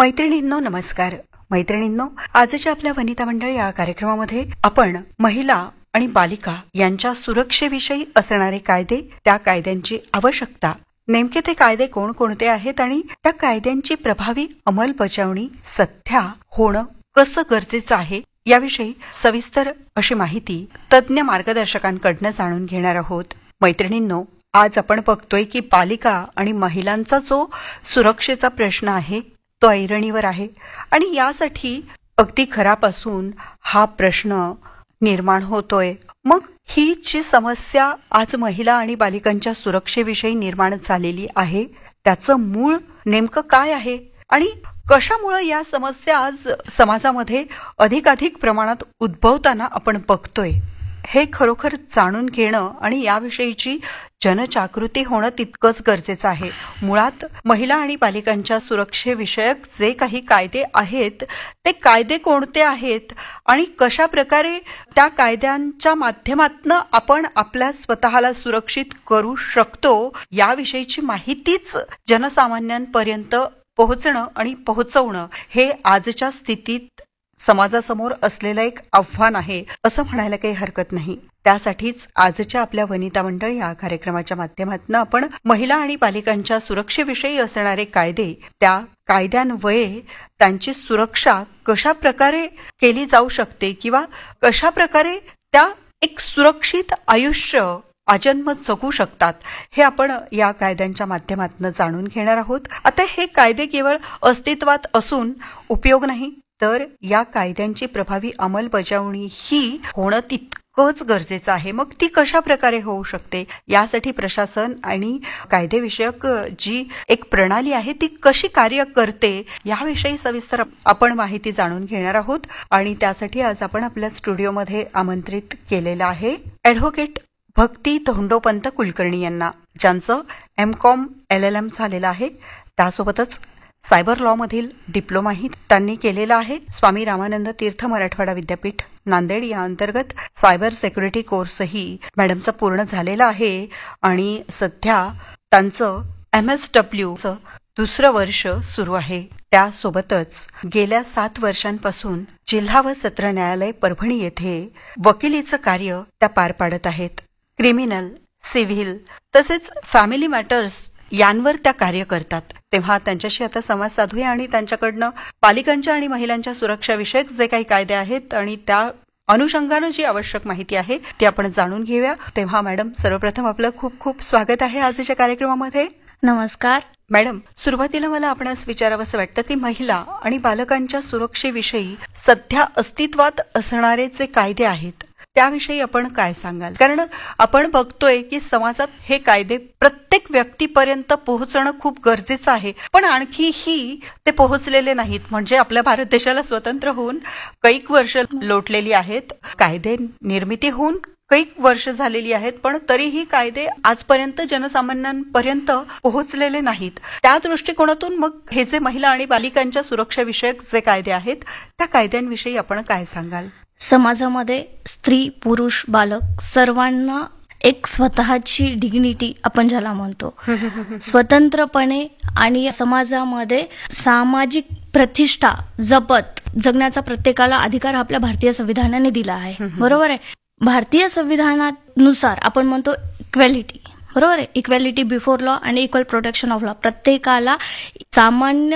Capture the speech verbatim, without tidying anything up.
मैत्रिणींनो नमस्कार. मैत्रिणींनो, आजच्या आपल्या वनिता मंडळ या कार्यक्रमामध्ये आपण महिला आणि बालिका यांच्या सुरक्षेविषयी असणारे कायदे, त्या कायद्यांची आवश्यकता, नेमके ते कायदे कोणकोणते आहेत आणि त्या कायद्यांची प्रभावी अंमलबजावणी सध्या होणं कसं गरजेचं आहे याविषयी सविस्तर अशी माहिती तज्ज्ञ मार्गदर्शकांकडनं जाणून घेणार आहोत. मैत्रिणींनो, आज आपण बघतोय की बालिका आणि महिलांचा जो सुरक्षेचा प्रश्न आहे तो ऐरणीवर आहे आणि यासाठी अगदी घरापासून हा प्रश्न निर्माण होतोय. मग ही जी समस्या आज महिला आणि बालिकांच्या सुरक्षेविषयी निर्माण झालेली आहे त्याचं मूळ नेमकं काय आहे आणि कशामुळे या समस्या आज समाजामध्ये अधिकाधिक प्रमाणात उद्भवताना आपण बघतोय, हे खरोखर जाणून घेणं आणि याविषयीची जनजागृती होणं तितकंच गरजेचं आहे. मुळात महिला आणि बालिकांच्या सुरक्षेविषयक जे काही कायदे आहेत ते कायदे कोणते आहेत आणि कशा प्रकारे त्या कायद्यांच्या माध्यमातून आपण आपल्या स्वतःला सुरक्षित करू शकतो याविषयीची माहितीच जनसामान्यांपर्यंत पोहोचणं आणि पोहोचवणं हे आजच्या स्थितीत समाजासमोर असलेलं एक आव्हान आहे असं म्हणायला काही हरकत नाही. त्यासाठीच आजच्या आपल्या वनिता मंडळ या कार्यक्रमाच्या माध्यमातून आपण महिला आणि बालिकांच्या सुरक्षेविषयी असणारे कायदे, त्या कायद्यान्वये त्यांची सुरक्षा कशा प्रकारे केली जाऊ शकते किंवा कशा प्रकारे त्या एक सुरक्षित आयुष्य आजन्म जगू शकतात हे आपण या कायद्यांच्या माध्यमातून जाणून घेणार आहोत. आता हे कायदे केवळ अस्तित्वात असून उपयोग नाही, तर या कायद्यांची प्रभावी अंमलबजावणी ही होणं तितकंच गरजेचं आहे. मग ती कशा प्रकारे होऊ शकते यासाठी प्रशासन आणि कायदेविषयक जी एक प्रणाली आहे ती कशी कार्य करते याविषयी सविस्तर आपण माहिती जाणून घेणार आहोत. आणि त्यासाठी आज आपण आपल्या स्टुडिओमध्ये आमंत्रित केलेलं आहे ॲडव्होकेट भक्ती धोंडोपंत कुलकर्णी यांना, ज्यांचं M com L L M झालेलं आहे. त्यासोबतच सायबर लॉ मधील डिप्लोमाही त्यांनी केलेला आहे. स्वामी रामानंद तीर्थ मराठवाडा विद्यापीठ नांदेड या अंतर्गत सायबर सिक्युरिटी कोर्सही मॅडमचा पूर्ण झालेला आहे आणि सध्या त्यांचं एम एस डब्ल्यूचं दुसरं वर्ष सुरू आहे. त्यासोबतच गेल्या सात वर्षांपासून जिल्हा व सत्र न्यायालय परभणी येथे वकिलीचं कार्य त्या पार पाडत आहेत. क्रिमिनल, सिव्हिल तसेच फॅमिली मॅटर्स यांवर त्या कार्य करतात. तेव्हा त्यांच्याशी आता संवाद साधूया आणि त्यांच्याकडनं बालिकांच्या आणि महिलांच्या सुरक्षाविषयक जे काही कायदे आहेत आणि त्या अनुषंगानं जी आवश्यक माहिती आहे ती आपण जाणून घेऊया. तेव्हा मॅडम, सर्वप्रथम आपलं खूप खूप स्वागत आहे आजच्या कार्यक्रमामध्ये. नमस्कार मॅडम, सुरुवातीला मला आपणास विचारावंसं वाटतं की महिला आणि बालकांच्या सुरक्षेविषयी सध्या अस्तित्वात असणारे जे कायदे आहेत त्याविषयी आपण काय सांगाल? कारण आपण बघतोय की समाजात हे कायदे प्रत्येक व्यक्तीपर्यंत पोहोचणं खूप गरजेचं आहे, पण आणखीही ते पोहोचलेले नाहीत. म्हणजे आपल्या भारत देशाला स्वतंत्र होऊन कैक वर्ष लोटलेली आहेत, कायदे निर्मिती होऊन कैक वर्ष झालेली आहेत, पण तरीही कायदे आजपर्यंत जनसामान्यांपर्यंत पोहोचलेले नाहीत. त्या दृष्टिकोनातून मग हे जे महिला आणि बालिकांच्या सुरक्षाविषयक जे कायदे आहेत त्या कायद्यांविषयी आपण काय सांगाल? समाजामध्ये स्त्री, पुरुष, बालक सर्वांना एक स्वतःची डिग्निटी आपण ज्याला म्हणतो स्वतंत्रपणे आणि समाजामध्ये सामाजिक प्रतिष्ठा जपत जगण्याचा प्रत्येकाला अधिकार आपल्या भारतीय संविधानाने दिला आहे. बरोबर आहे. भारतीय संविधानानुसार आपण म्हणतो इक्वॅलिटी, बरोबर आहे, इक्वॅलिटी बिफोर लॉ आणि इक्वल प्रोटेक्शन ऑफ लॉ. प्रत्येकाला सामान्य